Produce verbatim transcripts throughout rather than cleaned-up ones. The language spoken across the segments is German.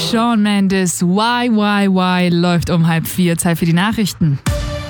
Shawn Mendes, Why, Why, Why läuft um halb vier. Zeit für die Nachrichten.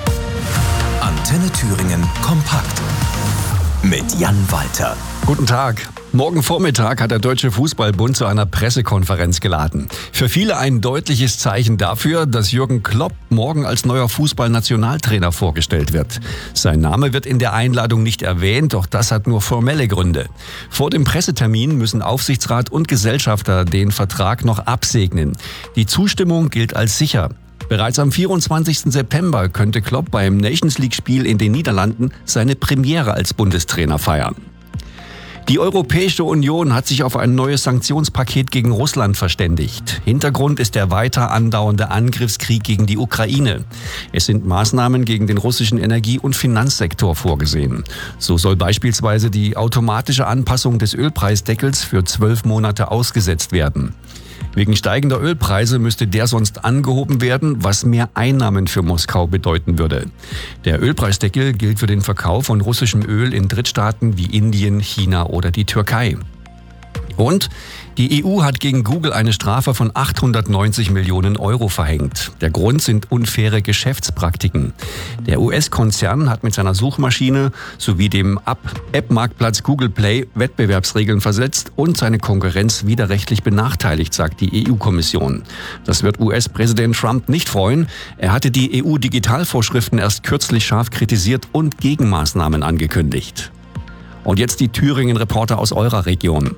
Antenne Thüringen kompakt mit Jan Walter. Guten Tag. Morgen Vormittag hat der Deutsche Fußballbund zu einer Pressekonferenz geladen. Für viele ein deutliches Zeichen dafür, dass Jürgen Klopp morgen als neuer Fußballnationaltrainer vorgestellt wird. Sein Name wird in der Einladung nicht erwähnt, doch das hat nur formelle Gründe. Vor dem Pressetermin müssen Aufsichtsrat und Gesellschafter den Vertrag noch absegnen. Die Zustimmung gilt als sicher. Bereits am vierundzwanzigsten September könnte Klopp beim Nations League-Spiel in den Niederlanden seine Premiere als Bundestrainer feiern. Die Europäische Union hat sich auf ein neues Sanktionspaket gegen Russland verständigt. Hintergrund ist der weiter andauernde Angriffskrieg gegen die Ukraine. Es sind Maßnahmen gegen den russischen Energie- und Finanzsektor vorgesehen. So soll beispielsweise die automatische Anpassung des Ölpreisdeckels für zwölf Monate ausgesetzt werden. Wegen steigender Ölpreise müsste der sonst angehoben werden, was mehr Einnahmen für Moskau bedeuten würde. Der Ölpreisdeckel gilt für den Verkauf von russischem Öl in Drittstaaten wie Indien, China oder die Türkei. Und die E U hat gegen Google eine Strafe von achthundertneunzig Millionen Euro verhängt. Der Grund sind unfaire Geschäftspraktiken. Der U S-Konzern hat mit seiner Suchmaschine sowie dem App-Marktplatz Google Play Wettbewerbsregeln versetzt und seine Konkurrenz widerrechtlich benachteiligt, sagt die E U-Kommission. Das wird U S-Präsident Trump nicht freuen. Er hatte die E U-Digitalvorschriften erst kürzlich scharf kritisiert und Gegenmaßnahmen angekündigt. Und jetzt die Thüringen-Reporter aus eurer Region.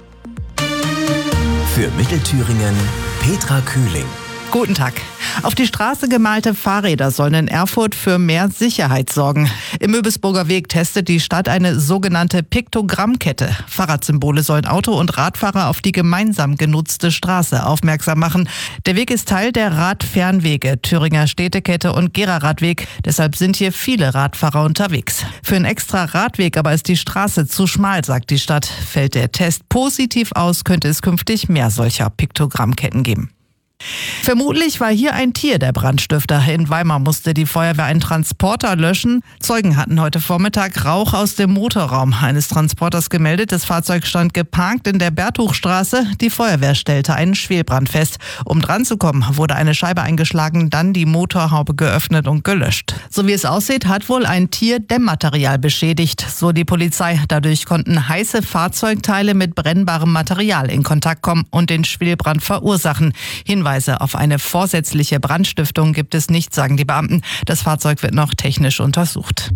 Für Mittelthüringen Petra Kühling. Guten Tag. Auf die Straße gemalte Fahrräder sollen in Erfurt für mehr Sicherheit sorgen. Im Möbelsburger Weg testet die Stadt eine sogenannte Piktogrammkette. Fahrradsymbole sollen Auto- und Radfahrer auf die gemeinsam genutzte Straße aufmerksam machen. Der Weg ist Teil der Radfernwege, Thüringer Städtekette und Gera-Radweg. Deshalb sind hier viele Radfahrer unterwegs. Für einen extra Radweg aber ist die Straße zu schmal, sagt die Stadt. Fällt der Test positiv aus, könnte es künftig mehr solcher Piktogrammketten geben. Vermutlich war hier ein Tier der Brandstifter. In Weimar musste die Feuerwehr einen Transporter löschen. Zeugen hatten heute Vormittag Rauch aus dem Motorraum eines Transporters gemeldet. Das Fahrzeug stand geparkt in der Bertuchstraße. Die Feuerwehr stellte einen Schwelbrand fest. Um dran zu kommen, wurde eine Scheibe eingeschlagen, dann die Motorhaube geöffnet und gelöscht. So wie es aussieht, hat wohl ein Tier Dämmmaterial beschädigt, so die Polizei. Dadurch konnten heiße Fahrzeugteile mit brennbarem Material in Kontakt kommen und den Schwelbrand verursachen. Hinweis auf eine vorsätzliche Brandstiftung gibt es nicht, sagen die Beamten. Das Fahrzeug wird noch technisch untersucht.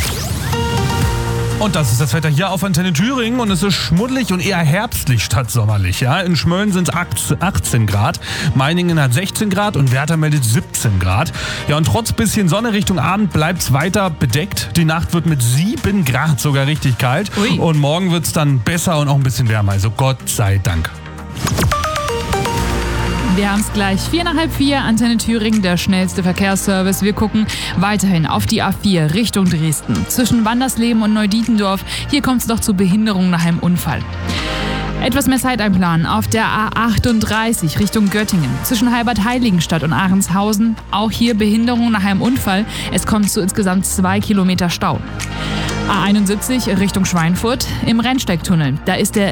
Und das ist das Wetter hier auf Antenne Thüringen und es ist schmuddelig und eher herbstlich statt sommerlich. Ja? In Schmölln sind es achtzehn Grad, Meiningen hat sechzehn Grad und Werther meldet siebzehn Grad. Ja, und trotz bisschen Sonne Richtung Abend bleibt es weiter bedeckt. Die Nacht wird mit sieben Grad sogar richtig kalt. Ui. Und morgen wird es dann besser und auch ein bisschen wärmer. Also Gott sei Dank. Wir haben es gleich. Vier nach halb vier, Antenne Thüringen, der schnellste Verkehrsservice. Wir gucken weiterhin auf die A vier Richtung Dresden. Zwischen Wandersleben und Neudietendorf. Hier kommt es doch zu Behinderung nach einem Unfall. Etwas mehr Zeit einplanen auf der A achtunddreißig Richtung Göttingen. Zwischen Halbert-Heiligenstadt und Ahrenshausen. Auch hier Behinderung nach einem Unfall. Es kommt zu insgesamt zwei Kilometer Stau. A einundsiebzig Richtung Schweinfurt. Im Rennsteigtunnel. Da ist der